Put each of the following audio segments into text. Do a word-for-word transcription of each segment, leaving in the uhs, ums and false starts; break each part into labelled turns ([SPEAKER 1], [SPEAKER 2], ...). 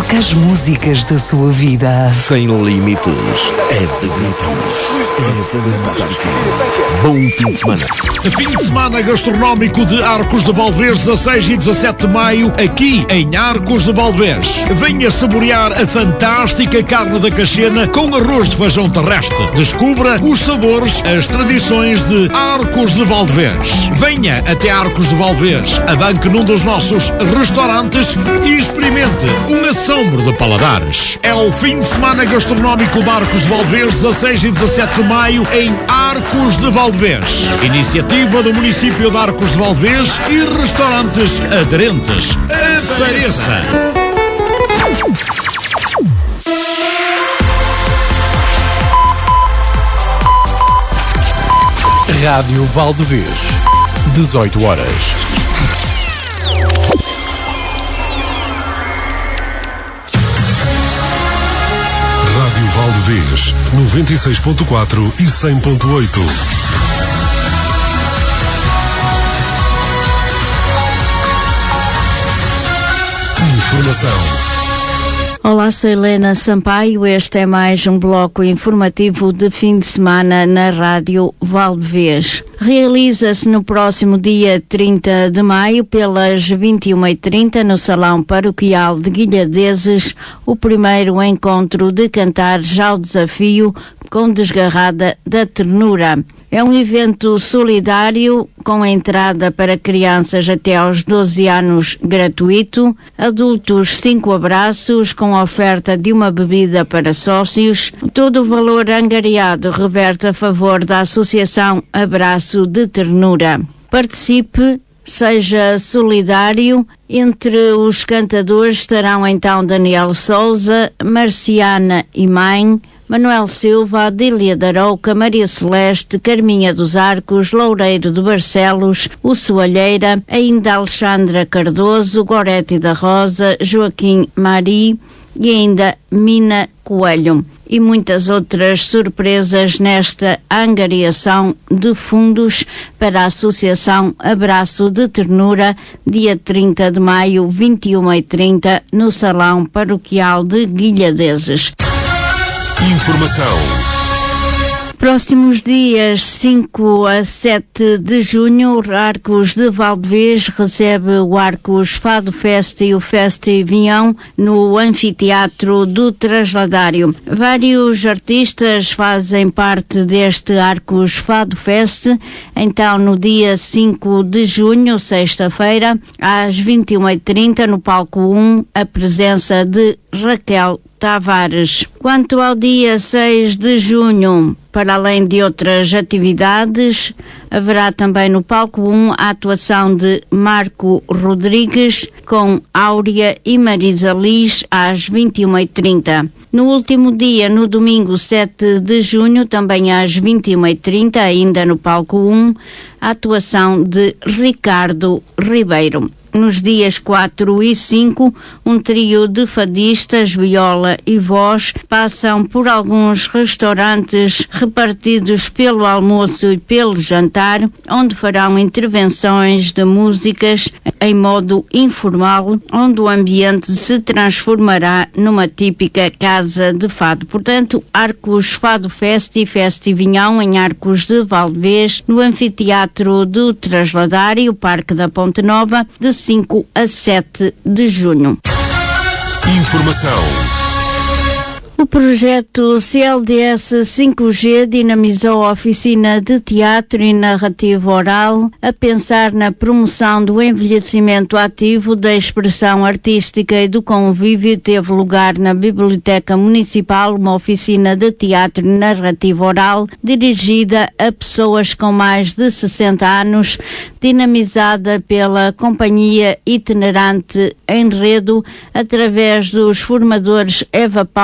[SPEAKER 1] toca as músicas da sua vida.
[SPEAKER 2] Sem limites. É de gritos. É fantástico. Bom fim de semana.
[SPEAKER 3] Fim de semana gastronómico de Arcos de Valdevez, dezasseis e dezassete de maio, aqui em Arcos de Valdevez. Venha saborear a fantástica carne da cachena com arroz de feijão terrestre. Descubra os sabores, as tradições de Arcos de Valdevez. Venha até Arcos de Valdevez, abanque num dos nossos restaurantes e experimente um assombro de paladares. É o fim de semana gastronómico de Arcos de Valdevez, dezasseis e dezassete de maio, em Arcos de Valdevez. Iniciativa do município de Arcos de Valdevez e restaurantes aderentes. Apareça!
[SPEAKER 4] Rádio Valdevez, dezoito horas.
[SPEAKER 5] Rádio Valdevez, noventa e seis ponto quatro e cem ponto oito. Informação.
[SPEAKER 6] Olá, sou Helena Sampaio. Este é mais um bloco informativo de fim de semana na Rádio Valdevez. Realiza-se no próximo dia trinta de maio, pelas vinte e uma e trinta, no Salão Paroquial de Guilhadeses, o primeiro encontro de Cantares ao Desafio com Desgarrada da Ternura. É um evento solidário com entrada para crianças até aos doze anos gratuito, adultos cinco abraços com oferta de uma bebida para sócios. Todo o valor angariado reverte a favor da Associação Abraço de Ternura. Participe, seja solidário. Entre os cantadores estarão então Daniel Souza, Marciana Imãe, Manuel Silva, Adília da Arouca, Maria Celeste, Carminha dos Arcos, Loureiro de Barcelos, o Soalheira, ainda Alexandra Cardoso, Gorete da Rosa, Joaquim Mari e ainda Mina Coelho. E muitas outras surpresas nesta angariação de fundos para a Associação Abraço de Ternura, dia trinta de maio, vinte e uma e trinta, no Salão Paroquial de Guilhadeses.
[SPEAKER 5] Informação.
[SPEAKER 6] Próximos dias cinco a sete de junho, Arcos de Valdevez recebe o Arcos Fado Fest e o Festi Vinhão no Anfiteatro do Trasladário. Vários artistas fazem parte deste Arcos Fado Fest. Então, no dia cinco de junho, sexta-feira, às vinte e uma e trinta, no palco um, a presença de Raquel Tavares. Quanto ao dia seis de junho, para além de outras atividades, haverá também no palco um a atuação de Marco Rodrigues com Áurea e Marisa Liz às vinte e uma e trinta. No último dia, no domingo sete de junho, também às vinte e uma e trinta, ainda no palco um, a atuação de Ricardo Ribeiro. Nos dias quatro e cinco, um trio de fadistas, viola e voz, passam por alguns restaurantes repartidos pelo almoço e pelo jantar, onde farão intervenções de músicas em modo informal, onde o ambiente se transformará numa típica casa de fado. Portanto, Arcos Fado Fest e Festi Vinhão em Arcos de Valdevez, no Anfiteatro do Trasladário, Parque da Ponte Nova, de cinco a sete de junho.
[SPEAKER 5] Informação.
[SPEAKER 6] O projeto C L D S cinco G dinamizou a oficina de teatro e narrativa oral a pensar na promoção do envelhecimento ativo, da expressão artística e do convívio. Teve lugar na Biblioteca Municipal uma oficina de teatro e narrativa oral dirigida a pessoas com mais de sessenta anos, dinamizada pela Companhia Itinerante Enredo, através dos formadores Eva Paula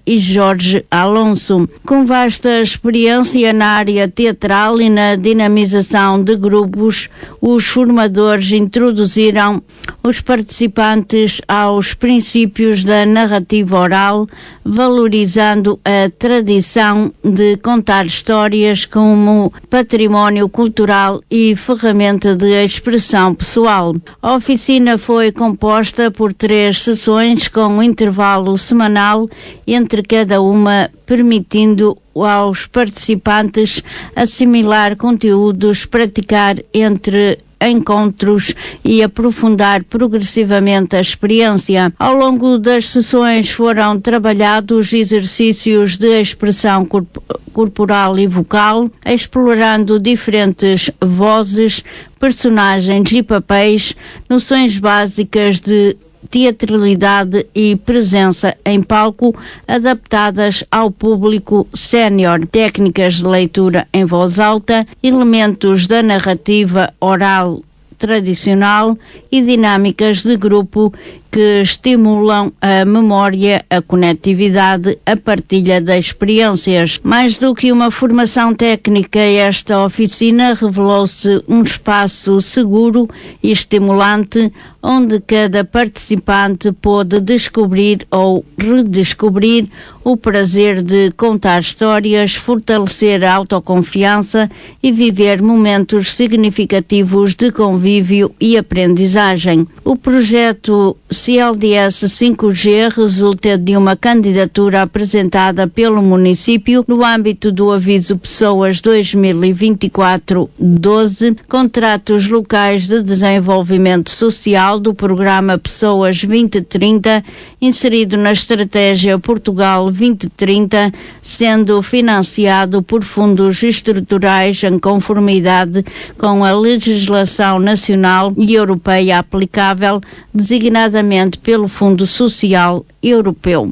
[SPEAKER 6] e Jorge Alonso. Com vasta experiência na área teatral e na dinamização de grupos, os formadores introduziram os participantes aos princípios da narrativa oral, valorizando a tradição de contar histórias como património cultural e ferramenta de expressão pessoal. A oficina foi composta por três sessões com um intervalo semanal entre cada uma, permitindo aos participantes assimilar conteúdos, praticar entre encontros e aprofundar progressivamente a experiência. Ao longo das sessões foram trabalhados exercícios de expressão corp- corporal e vocal, explorando diferentes vozes, personagens e papéis, noções básicas de teatralidade e presença em palco adaptadas ao público sénior, técnicas de leitura em voz alta, elementos da narrativa oral tradicional e dinâmicas de grupo que estimulam a memória, a conectividade, a partilha de experiências. Mais do que uma formação técnica, esta oficina revelou-se um espaço seguro e estimulante, onde cada participante pôde descobrir ou redescobrir o prazer de contar histórias, fortalecer a autoconfiança e viver momentos significativos de convívio e aprendizagem. O projeto C L D S cinco G resulta de uma candidatura apresentada pelo município no âmbito do Aviso Pessoas dois mil e vinte e quatro doze, contratos locais de desenvolvimento social do programa Pessoas vinte trinta, inserido na Estratégia Portugal vinte trinta, sendo financiado por fundos estruturais em conformidade com a legislação nacional e europeia aplicável, designadamente pelo Fundo Social Europeu.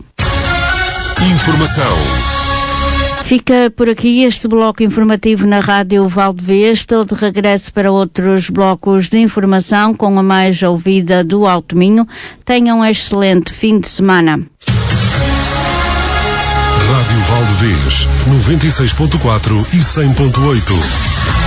[SPEAKER 5] Informação.
[SPEAKER 6] Fica por aqui este bloco informativo na Rádio Valdevez. Estou de regresso para outros blocos de informação com a mais ouvida do Alto Minho. Tenham um excelente fim de semana.
[SPEAKER 5] Rádio Valdevez, noventa e seis ponto quatro e cem ponto oito.